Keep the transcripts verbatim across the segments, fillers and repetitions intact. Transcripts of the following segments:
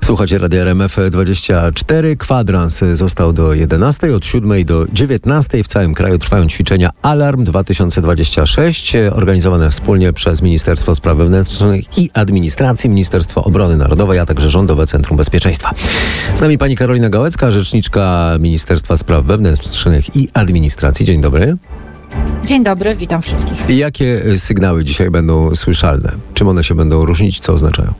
Słuchajcie Radia R M F dwadzieścia cztery. Kwadrans został do jedenastej, od siódmej do dziewiętnastej. W całym kraju trwają ćwiczenia Alarm dwa tysiące dwadzieścia sześć, organizowane wspólnie przez Ministerstwo Spraw Wewnętrznych i Administracji, Ministerstwo Obrony Narodowej, a także Rządowe Centrum Bezpieczeństwa. Z nami pani Karolina Gałecka, rzeczniczka Ministerstwa Spraw Wewnętrznych i Administracji. Dzień dobry. Dzień dobry, witam wszystkich. Jakie sygnały dzisiaj będą słyszalne? Czym one się będą różnić? Co oznaczają?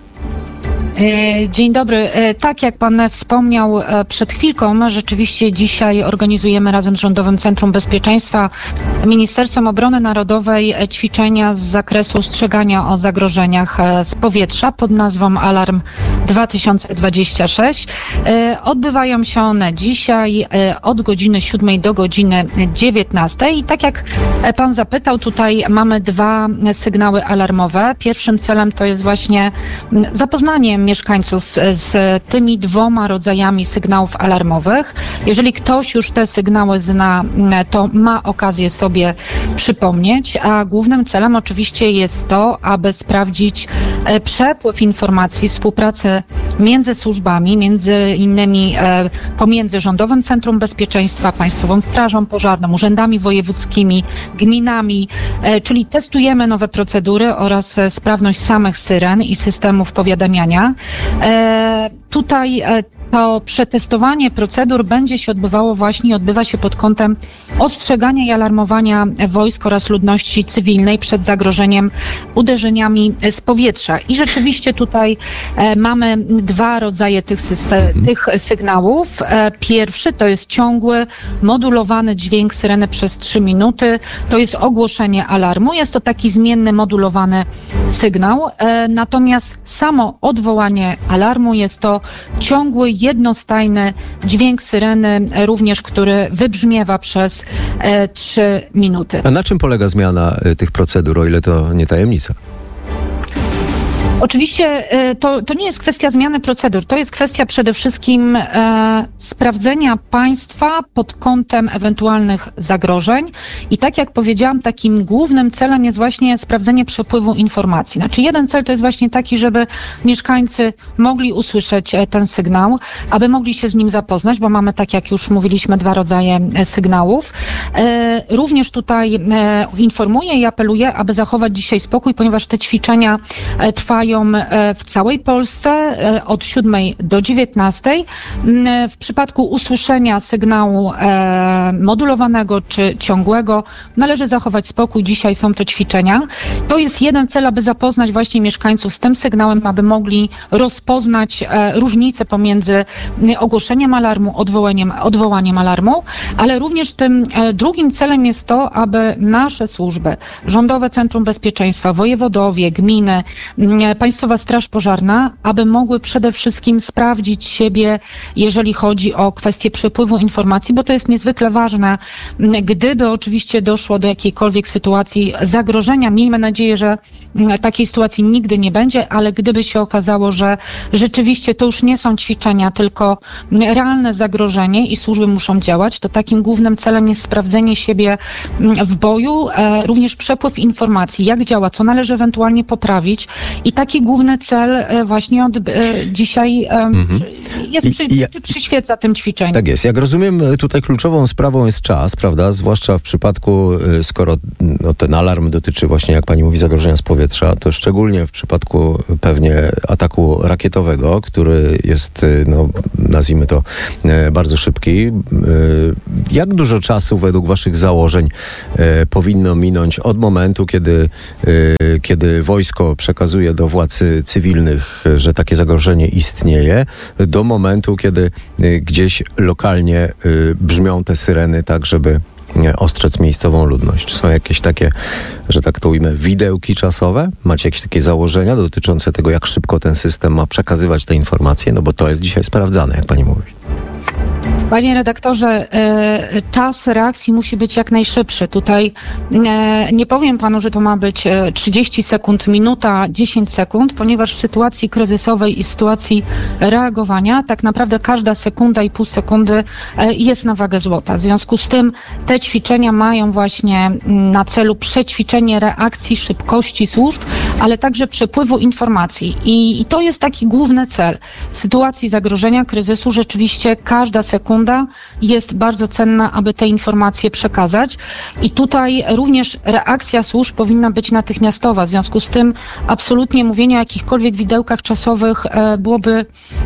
Dzień dobry. Tak jak pan wspomniał przed chwilką, rzeczywiście dzisiaj organizujemy razem z Rządowym Centrum Bezpieczeństwa, Ministerstwem Obrony Narodowej ćwiczenia z zakresu ostrzegania o zagrożeniach z powietrza pod nazwą Alarm dwa tysiące dwadzieścia sześć. Odbywają się one dzisiaj od godziny siódmej do godziny dziewiętnastej. I tak jak pan zapytał, tutaj mamy dwa sygnały alarmowe. Pierwszym celem to jest właśnie zapoznanie mieszkańców z tymi dwoma rodzajami sygnałów alarmowych. Jeżeli ktoś już te sygnały zna, to ma okazję sobie przypomnieć, a głównym celem oczywiście jest to, aby sprawdzić przepływ informacji, współpracę między służbami, między innymi pomiędzy Rządowym Centrum Bezpieczeństwa, Państwową Strażą Pożarną, urzędami wojewódzkimi, gminami, czyli testujemy nowe procedury oraz sprawność samych syren i systemów powiadamiania. E, tutaj e, to przetestowanie procedur będzie się odbywało właśnie i odbywa się pod kątem ostrzegania i alarmowania wojsk oraz ludności cywilnej przed zagrożeniem uderzeniami z powietrza. I rzeczywiście tutaj e, mamy dwa rodzaje tych, system, tych sygnałów. E, pierwszy to jest ciągły, modulowany dźwięk syreny przez trzy minuty. To jest ogłoszenie alarmu. Jest to taki zmienny, modulowany sygnał. E, natomiast samo odwołanie alarmu jest to ciągły, jednostajny dźwięk syreny, również który wybrzmiewa przez e, trzy minuty. A na czym polega zmiana e, tych procedur, o ile to nie tajemnica? Oczywiście to, to nie jest kwestia zmiany procedur, to jest kwestia przede wszystkim e, sprawdzenia państwa pod kątem ewentualnych zagrożeń i tak jak powiedziałam, takim głównym celem jest właśnie sprawdzenie przepływu informacji. Znaczy jeden cel to jest właśnie taki, żeby mieszkańcy mogli usłyszeć ten sygnał, aby mogli się z nim zapoznać, bo mamy, tak jak już mówiliśmy, dwa rodzaje sygnałów. E, również tutaj e, informuję i apeluję, aby zachować dzisiaj spokój, ponieważ te ćwiczenia e, trwają w całej Polsce od siódmej do dziewiętnastej. W przypadku usłyszenia sygnału modulowanego czy ciągłego należy zachować spokój. Dzisiaj są to ćwiczenia. To jest jeden cel, aby zapoznać właśnie mieszkańców z tym sygnałem, aby mogli rozpoznać różnice pomiędzy ogłoszeniem alarmu, odwołaniem, odwołaniem alarmu, ale również tym drugim celem jest to, aby nasze służby, Rządowe Centrum Bezpieczeństwa, wojewodowie, gminy, Państwowa Straż Pożarna, aby mogły przede wszystkim sprawdzić siebie, jeżeli chodzi o kwestię przepływu informacji, bo to jest niezwykle ważne. Gdyby oczywiście doszło do jakiejkolwiek sytuacji zagrożenia, miejmy nadzieję, że takiej sytuacji nigdy nie będzie, ale gdyby się okazało, że rzeczywiście to już nie są ćwiczenia, tylko realne zagrożenie i służby muszą działać, to takim głównym celem jest sprawdzenie siebie w boju, również przepływ informacji, jak działa, co należy ewentualnie poprawić i taki główny cel właśnie od, dzisiaj mhm. jest przy, ja, przyświeca tym ćwiczeniom. Tak jest. Jak rozumiem, tutaj kluczową sprawą jest czas, prawda? Zwłaszcza w przypadku, skoro no, ten alarm dotyczy właśnie, jak pani mówi, zagrożenia z powietrza, to szczególnie w przypadku pewnie ataku rakietowego, który jest, no, nazwijmy to, bardzo szybki. Jak dużo czasu według waszych założeń powinno minąć od momentu, kiedy, kiedy wojsko przekazuje do władz cywilnych, że takie zagrożenie istnieje, do momentu, kiedy gdzieś lokalnie brzmią te syreny tak, żeby ostrzec miejscową ludność? Są jakieś takie, że tak to ujmę, widełki czasowe? Macie jakieś takie założenia dotyczące tego, jak szybko ten system ma przekazywać te informacje? No bo to jest dzisiaj sprawdzane, jak pani mówi. Panie redaktorze, czas reakcji musi być jak najszybszy. Tutaj nie powiem panu, że to ma być trzydzieści sekund, minuta, dziesięć sekund, ponieważ w sytuacji kryzysowej i w sytuacji reagowania tak naprawdę każda sekunda i pół sekundy jest na wagę złota. W związku z tym te ćwiczenia mają właśnie na celu przećwiczenie reakcji, szybkości służb, ale także przepływu informacji. I, i to jest taki główny cel. W sytuacji zagrożenia, kryzysu rzeczywiście każda sekunda jest bardzo cenna, aby te informacje przekazać. I tutaj również reakcja służb powinna być natychmiastowa. W związku z tym absolutnie mówienie o jakichkolwiek widełkach czasowych e, byłoby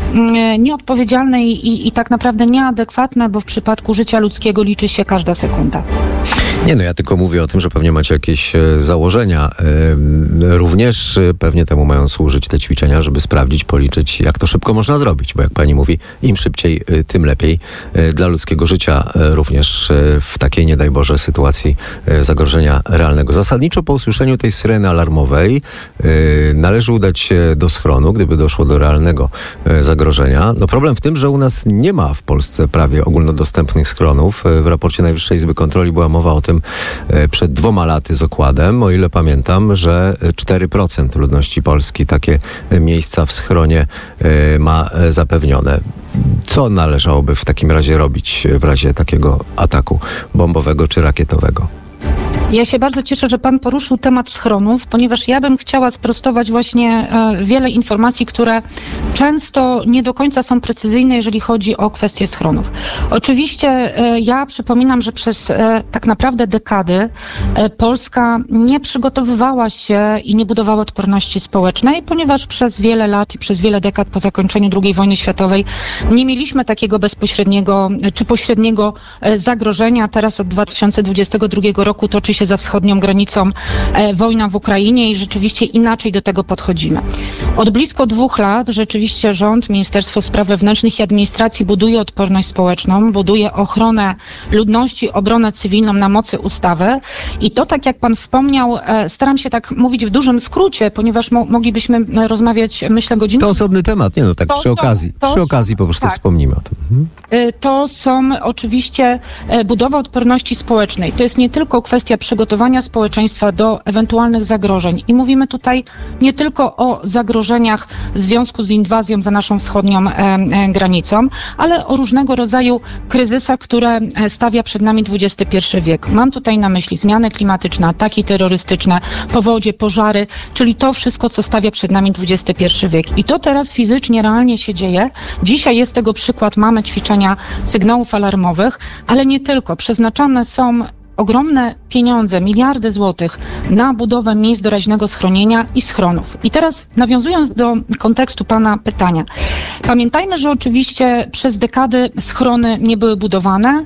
e, nieodpowiedzialne i, i, i tak naprawdę nieadekwatne, bo w przypadku życia ludzkiego liczy się każda sekunda. Nie, no ja tylko mówię o tym, że pewnie macie jakieś e, założenia. E, również e, pewnie temu mają służyć te ćwiczenia, żeby sprawdzić, policzyć, jak to szybko można zrobić. Bo jak pani mówi, im szybciej, e, tym lepiej. E, dla ludzkiego życia e, również e, w takiej, nie daj Boże, sytuacji e, zagrożenia realnego. Zasadniczo po usłyszeniu tej syreny alarmowej e, należy udać się do schronu, gdyby doszło do realnego e, zagrożenia. No problem w tym, że u nas nie ma w Polsce prawie ogólnodostępnych schronów. E, w raporcie Najwyższej Izby Kontroli była mowa o tym przed dwoma laty z okładem, o ile pamiętam, że cztery procent ludności Polski takie miejsca w schronie ma zapewnione. Co należałoby w takim razie robić w razie takiego ataku bombowego czy rakietowego? Ja się bardzo cieszę, że pan poruszył temat schronów, ponieważ ja bym chciała sprostować właśnie e, wiele informacji, które często nie do końca są precyzyjne, jeżeli chodzi o kwestie schronów. Oczywiście e, ja przypominam, że przez e, tak naprawdę dekady e, Polska nie przygotowywała się i nie budowała odporności społecznej, ponieważ przez wiele lat i przez wiele dekad po zakończeniu drugiej wojny światowej nie mieliśmy takiego bezpośredniego czy pośredniego e, zagrożenia. Teraz od dwa tysiące dwudziestego drugiego roku toczy się za wschodnią granicą e, wojna w Ukrainie i rzeczywiście inaczej do tego podchodzimy. Od blisko dwóch lat rzeczywiście rząd, Ministerstwo Spraw Wewnętrznych i Administracji buduje odporność społeczną, buduje ochronę ludności, obronę cywilną na mocy ustawy i to, tak jak pan wspomniał, e, staram się tak mówić w dużym skrócie, ponieważ mo- moglibyśmy rozmawiać, myślę, godzinę. To osobny temat, nie no, tak to przy są, okazji. Przy są, okazji po prostu tak. wspomnimy o tym. Mhm. E, to są oczywiście e, budowa odporności społecznej. To jest nie tylko kwestia przygotowania społeczeństwa do ewentualnych zagrożeń. I mówimy tutaj nie tylko o zagrożeniach w związku z inwazją za naszą wschodnią e, e, granicą, ale o różnego rodzaju kryzysach, które stawia przed nami dwudziesty pierwszy wiek. Mam tutaj na myśli zmiany klimatyczne, ataki terrorystyczne, powodzie, pożary, czyli to wszystko, co stawia przed nami dwudziesty pierwszy wiek. I to teraz fizycznie, realnie się dzieje. Dzisiaj jest tego przykład, mamy ćwiczenia sygnałów alarmowych, ale nie tylko. Przeznaczane są ogromne pieniądze, miliardy złotych na budowę miejsc doraźnego schronienia i schronów. I teraz nawiązując do kontekstu pana pytania. Pamiętajmy, że oczywiście przez dekady schrony nie były budowane.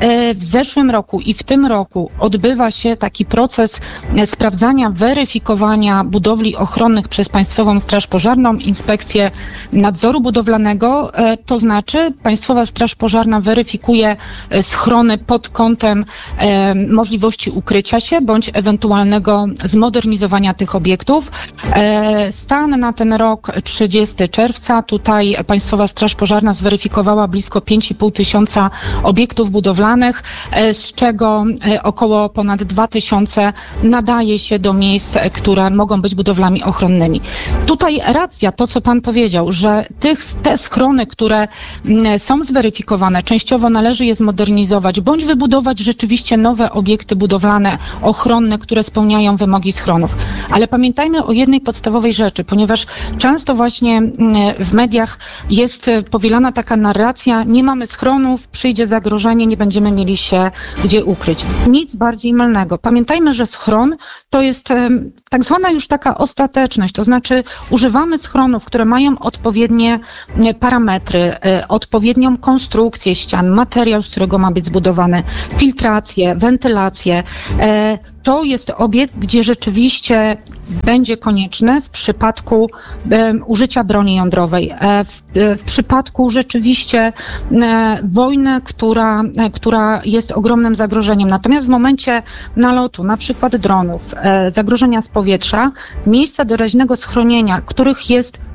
W zeszłym roku i w tym roku odbywa się taki proces sprawdzania, weryfikowania budowli ochronnych przez Państwową Straż Pożarną, Inspekcję Nadzoru Budowlanego. To znaczy Państwowa Straż Pożarna weryfikuje schrony pod kątem e, możliwości ukrycia się bądź ewentualnego zmodernizowania tych obiektów. E, stan na ten rok trzydziestego czerwca. Tutaj Państwowa Straż Pożarna zweryfikowała blisko pięć i pół tysiąca obiektów budowlanych, z czego około ponad dwa tysiące nadaje się do miejsc, które mogą być budowlami ochronnymi. Tutaj racja, to co pan powiedział, że tych, te schrony, które są zweryfikowane, częściowo należy je zmodernizować, bądź wybudować rzeczywiście nowe obiekty budowlane, ochronne, które spełniają wymogi schronów. Ale pamiętajmy o jednej podstawowej rzeczy, ponieważ często właśnie w mediach jest powielana taka narracja, nie mamy schronów, przyjdzie zagrożenie, nie będziemy mieli się gdzie ukryć. Nic bardziej mylnego. Pamiętajmy, że schron to jest e, tak zwana już taka ostateczność, to znaczy używamy schronów, które mają odpowiednie e, parametry, e, odpowiednią konstrukcję ścian, materiał, z którego ma być zbudowany, filtrację, wentylację. E, To jest obiekt, gdzie rzeczywiście będzie konieczne w przypadku e, użycia broni jądrowej, e, w, e, w przypadku rzeczywiście e, wojny, która, e, która jest ogromnym zagrożeniem. Natomiast w momencie nalotu, na przykład dronów, e, zagrożenia z powietrza, miejsca doraźnego schronienia, których jest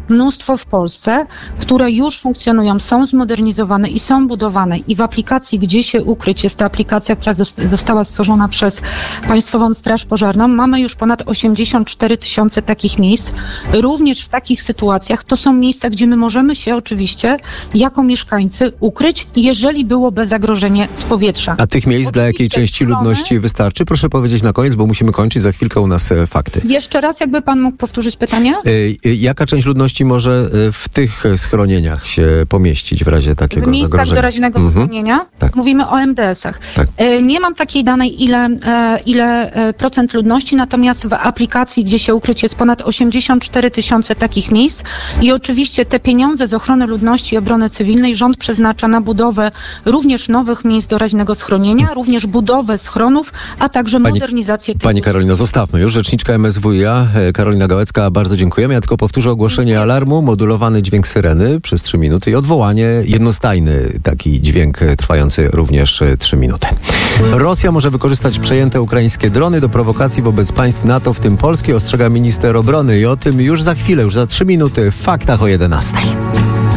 mnóstwo w Polsce, które już funkcjonują, są zmodernizowane i są budowane. I w aplikacji Gdzie się ukryć, jest to aplikacja, która została stworzona przez Państwową Straż Pożarną, mamy już ponad osiemdziesiąt cztery tysiące takich miejsc. Również w takich sytuacjach to są miejsca, gdzie my możemy się oczywiście jako mieszkańcy ukryć, jeżeli byłoby zagrożenie z powietrza. A tych miejsc dla jakiej części strony... ludności wystarczy? Proszę powiedzieć na koniec, bo musimy kończyć, za chwilkę u nas e, fakty. Jeszcze raz, jakby pan mógł powtórzyć pytanie? E, jaka część ludności może w tych schronieniach się pomieścić w razie takiego w miejscach zagrożenia? doraźnego mhm. schronienia? Tak. Mówimy o em de esach. Tak. E, nie mam takiej danej, ile, e, ile e, procent ludności, natomiast w aplikacji Gdzie się ukryć jest ponad osiemdziesiąt cztery tysiące takich miejsc i oczywiście te pieniądze z ochrony ludności i obrony cywilnej rząd przeznacza na budowę również nowych miejsc doraźnego schronienia, również budowę schronów, a także Pani, modernizację tych Pani usług. Karolino, zostawmy już. Rzeczniczka em es wuj a, Karolina Gałecka, bardzo dziękujemy. Ja tylko powtórzę ogłoszenie alarmu, modulowany dźwięk syreny przez trzy minuty i odwołanie, jednostajny taki dźwięk trwający również trzy minuty. Rosja może wykorzystać przejęte ukraińskie drony do prowokacji wobec państw NATO, w tym Polski, ostrzega minister obrony i o tym już za chwilę, już za trzy minuty w Faktach o jedenastej.